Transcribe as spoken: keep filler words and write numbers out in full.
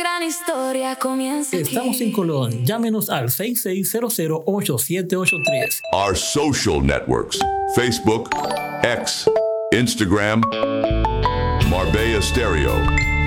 Gran historia comienza aquí. Estamos en Colón. Llámenos al seis seis cero cero, ocho siete ocho tres. Our social networks: Facebook, X, Instagram, Marbella Stereo.